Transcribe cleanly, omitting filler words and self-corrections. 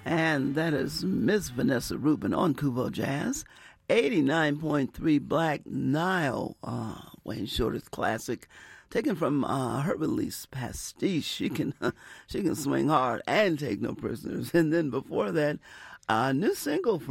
And that is Miss Vanessa Rubin on Kubo Jazz. 89.3 Black Nile, Wayne Shorter's classic, taken from her release Pastiche. She can swing hard and take no prisoners. And then before that, a new single from